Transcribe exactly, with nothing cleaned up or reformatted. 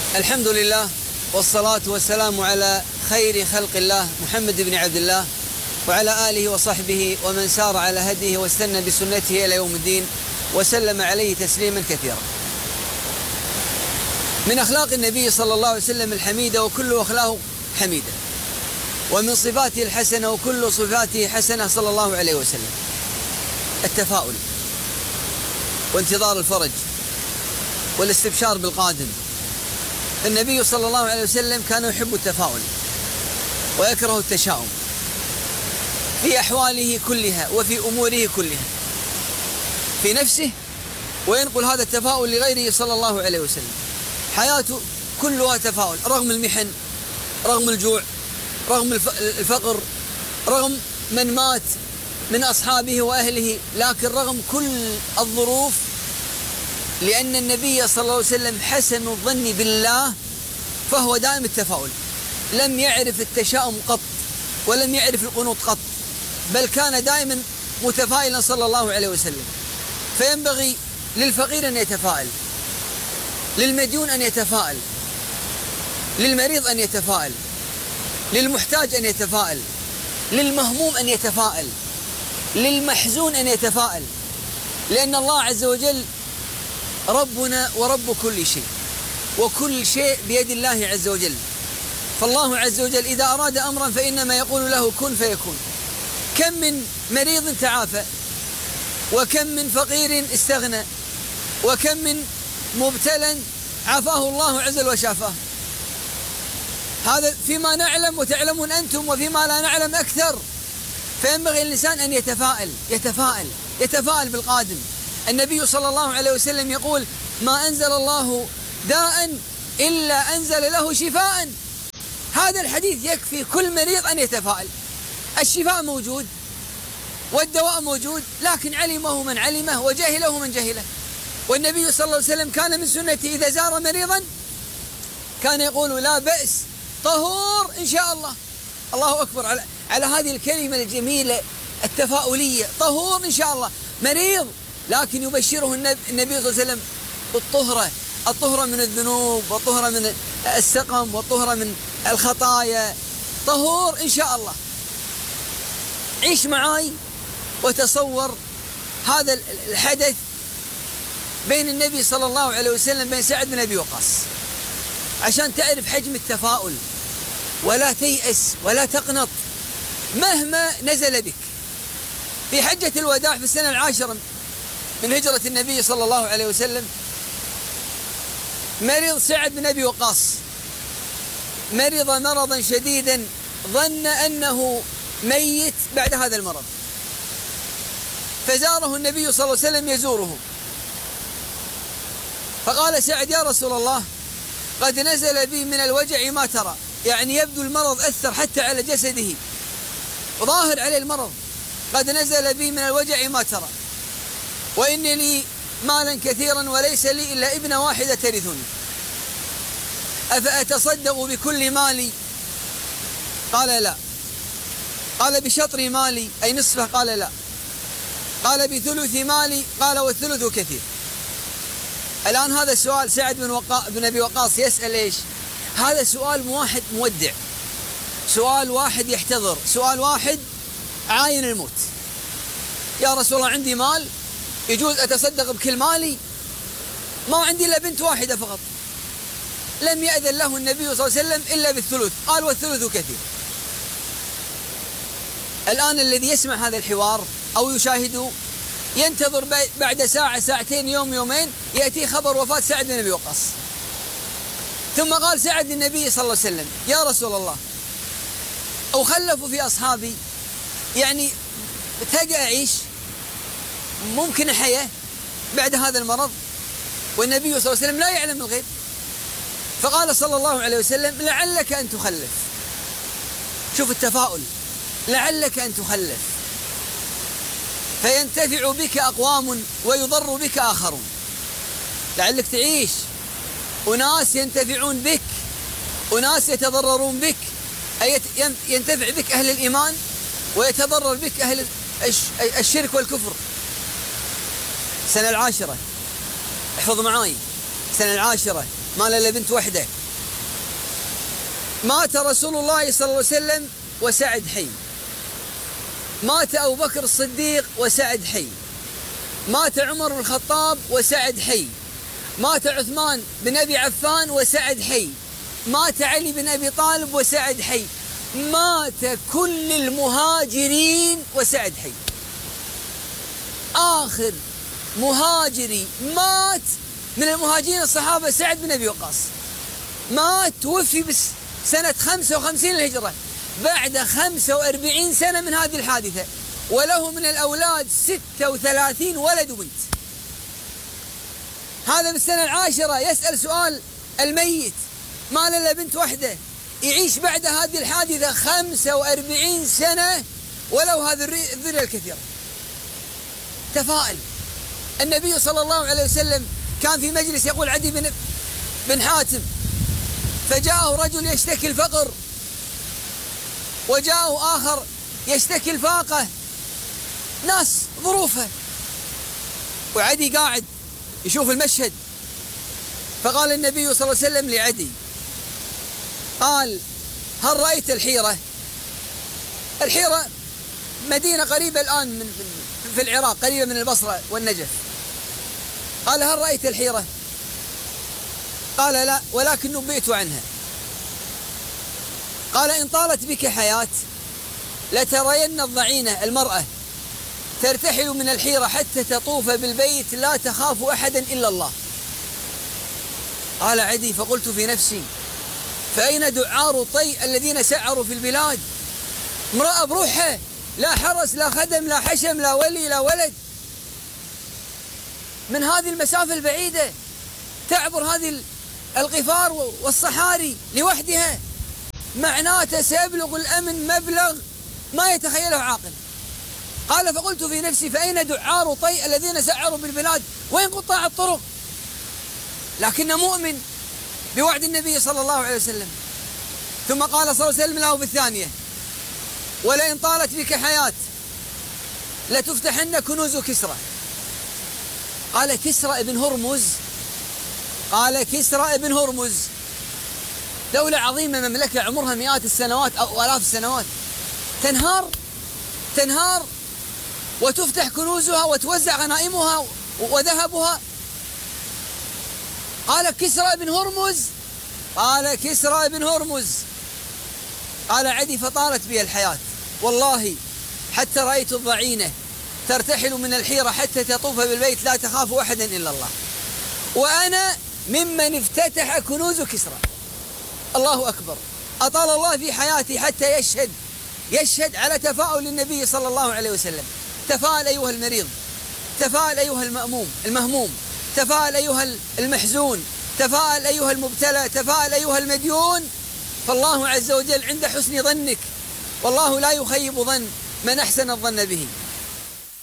الحمد لله والصلاة والسلام على خير خلق الله محمد بن عبد الله وعلى آله وصحبه ومن سار على هديه واستنى بسنته إلى يوم الدين وسلم عليه تسليما كثيرا. من أخلاق النبي صلى الله عليه وسلم الحميدة وكل أخلاقه حميدة، ومن صفاته الحسنة وكل صفاته حسنة صلى الله عليه وسلم التفاؤل وانتظار الفرج والاستبشار بالقادم. النبي صلى الله عليه وسلم كان يحب التفاؤل ويكره التشاؤم في أحواله كلها وفي أموره كلها في نفسه، وينقل هذا التفاؤل لغيره صلى الله عليه وسلم. حياته كلها تفاؤل رغم المحن، رغم الجوع، رغم الفقر، رغم من مات من أصحابه وأهله، لكن رغم كل الظروف، لأن النبي صلى الله عليه وسلم حسن الظن بالله، فهو دائم التفاؤل، لم يعرف التشاؤم قط ولم يعرف القنوط قط، بل كان دائما متفائلا صلى الله عليه وسلم. فينبغي للفقير أن يتفائل، للمديون أن يتفائل، للمريض أن يتفائل، للمحتاج أن يتفائل، للمهموم أن يتفائل، للمحزون أن يتفائل، لأن الله عز وجل ربنا ورب كل شيء، وكل شيء بيد الله عز وجل. فالله عز وجل إذا أراد أمرا فإنما يقول له كن فيكون. كم من مريض تعافى، وكم من فقير استغنى، وكم من مبتلى عافاه الله عز وجل وشافاه. هذا فيما نعلم وتعلمون أنتم، وفيما لا نعلم أكثر. فينبغي الإنسان أن يتفائل يتفائل يتفائل بالقادم. النبي صلى الله عليه وسلم يقول: ما أنزل الله داء إلا أنزل له شفاء. هذا الحديث يكفي كل مريض أن يتفائل. الشفاء موجود والدواء موجود، لكن علمه من علمه وجهله من جهله. والنبي صلى الله عليه وسلم كان من سنته إذا زار مريضا كان يقول: لا بأس، طهور إن شاء الله. الله أكبر على, على هذه الكلمة الجميلة التفاؤلية، طهور إن شاء الله. مريض لكن يبشره النبي, النبي صلى الله عليه وسلم بالطهرة، الطهرة من الذنوب، والطهرة من السقم، والطهرة من الخطايا، طهور إن شاء الله. عيش معاي وتصور هذا الحدث بين النبي صلى الله عليه وسلم بين سعد بن أبي وقاص عشان تعرف حجم التفاؤل. ولا تيأس ولا تقنط مهما نزل بك. في حجة الوداع في السنة العاشرة من هجرة النبي صلى الله عليه وسلم مرض سعد بن أبي وقاص، مرض مرضا شديدا ظن أنه ميت بعد هذا المرض، فزاره النبي صلى الله عليه وسلم يزوره، فقال سعد: يا رسول الله، قد نزل بي من الوجع ما ترى. يعني يبدو المرض أثر حتى على جسده، ظاهر عليه المرض. قد نزل بي من الوجع ما ترى، وإن لي مالا كثيرا وليس لي إلا ابنة واحدة ترثني، أفأتصدق بكل مالي؟ قال: لا. قال: بشطر مالي أي نصفه؟ قال: لا. قال: بثلث مالي؟ قال: والثلث كثير. الآن هذا السؤال سعد بن, وقا... بن أبي وقاص يسأل إيش؟ هذا سؤال واحد مودع، سؤال واحد يحتضر، سؤال واحد عاين الموت. يا رسول الله، عندي مال يجوز أتصدق بكل مالي؟ ما عندي إلا بنت واحدة فقط. لم يأذن له النبي صلى الله عليه وسلم إلا بالثلث، قال: والثلث كثير. الآن الذي يسمع هذا الحوار أو يشاهده ينتظر بعد ساعة ساعتين يوم يومين يأتي خبر وفاة سعد بن أبي وقاص. ثم قال سعد للنبي صلى الله عليه وسلم: يا رسول الله، أو خلفوا في أصحابي، يعني تقع أعيش، ممكن حياة بعد هذا المرض؟ والنبي صلى الله عليه وسلم لا يعلم الغيب. فقال صلى الله عليه وسلم: لعلك أن تخلف. شوف التفاؤل، لعلك أن تخلف فينتفع بك أقوام ويضر بك آخرون. لعلك تعيش، أناس ينتفعون بك، أناس يتضررون بك، أي ينتفع بك أهل الإيمان ويتضرر بك أهل الشرك والكفر. السنة العاشرة، احفظ معاي، السنة العاشرة ما له إلا بنت وحدة، مات رسول الله صلى الله عليه وسلم وسعد حي، مات أبو بكر الصديق وسعد حي، مات عمر بن الخطاب وسعد حي، مات عثمان بن أبي عفان وسعد حي، مات علي بن أبي طالب وسعد حي، مات كل المهاجرين وسعد حي. آخر مهاجري مات من المهاجرين الصحابة سعد بن أبي وقاص، مات توفي بس سنة خمسة وخمسين للهجرة بعد خمسة وأربعين سنة من هذه الحادثة، وله من الأولاد ستة وثلاثين ولد وبنت. هذا بالسنة العاشرة يسأل سؤال الميت ما له إلا بنت واحدة، يعيش بعد هذه الحادثة خمسة وأربعين سنة وله هذه الذرية الكثيرة. تفائل. النبي صلى الله عليه وسلم كان في مجلس يقول عدي بن بن حاتم، فجاءه رجل يشتكي الفقر، وجاءه آخر يشتكي الفاقة، ناس ظروفه، وعدي قاعد يشوف المشهد. فقال النبي صلى الله عليه وسلم لعدي، قال هل رأيت الحيرة؟ الحيرة مدينة قريبة الآن من في العراق، قريبة من البصرة والنجف. قال هل رأيت الحيرة؟ قال لا، ولكن نبئت عنها. قال إن طالت بك حياة لترين الضعينة المرأة ترتحل من الحيرة حتى تطوف بالبيت لا تخاف أحدا إلا الله. قال عدي فقلت في نفسي فأين دعار الطي الذين سعروا في البلاد؟ امرأة بروحها، لا حرس لا خدم لا حشم لا ولي لا ولد، من هذه المسافة البعيدة تعبر هذه الغفار والصحاري لوحدها، معناته سيبلغ الأمن مبلغ ما يتخيله عاقل. قال فقلت في نفسي فأين دعار طي الذين سعروا بالبلاد؟ وين قطاع الطرق؟ لكن مؤمن بوعد النبي صلى الله عليه وسلم. ثم قال صلى الله عليه وسلم له بالثانية ولئن طالت بك حياة لتفتحن كنوز كسرى. قال كسرى ابن هرمز، قال كسرى ابن هرمز دولة عظيمة، مملكة عمرها مئات السنوات أو آلاف السنوات، تنهار تنهار وتفتح كنوزها وتوزع غنائمها وذهبها. قال كسرى بن هرمز، قال كسرى بن هرمز. قال عدي فطالت بي الحياة والله حتى رأيت الضعينة ترتحل من الحيرة حتى تطوف بالبيت لا تخاف أحدا إلا الله، وأنا ممن افتتح كنوز كسرى. الله أكبر. أطال الله في حياتي حتى يشهد يشهد على تفاؤل النبي صلى الله عليه وسلم. تفاءل أيها المريض، تفاءل أيها المأموم المهموم، تفاءل أيها المحزون، تفاءل أيها المبتلى، تفاءل أيها المديون، فالله عز وجل عند حسن ظنك، والله لا يخيب ظن من أحسن الظن به.